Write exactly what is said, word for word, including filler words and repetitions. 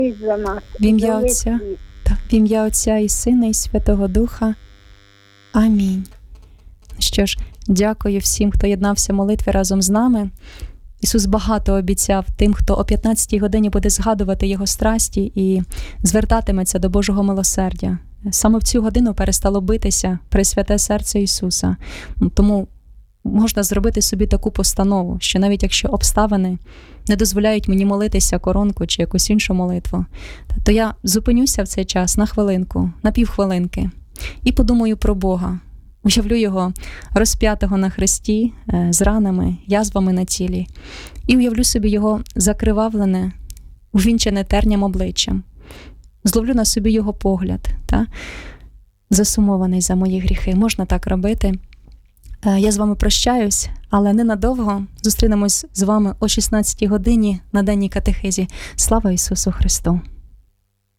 за нас. В ім'я за весь Отця, світ. та, в ім'я Отця і Сина, і Святого Духа. Амінь. Що ж, дякую всім, хто єднався в молитві разом з нами. Ісус багато обіцяв тим, хто о п'ятнадцятій годині буде згадувати Його страсті і звертатиметься до Божого милосердя. Саме в цю годину перестало битися Пресвяте серце Ісуса. Тому можна зробити собі таку постанову, що навіть якщо обставини не дозволяють мені молитися коронку чи якусь іншу молитву, то я зупинюся в цей час на хвилинку, на півхвилинки і подумаю про Бога. Уявлю Його розп'ятого на хресті, з ранами, язвами на тілі. І уявлю собі Його закривавлене, увінчене терням обличчям. Зловлю на собі Його погляд, та? Засумований за мої гріхи. Можна так робити. Я з вами прощаюсь, але ненадовго. Зустрінемось з вами о шістнадцятій годині на денній катехизі. Слава Ісусу Христу!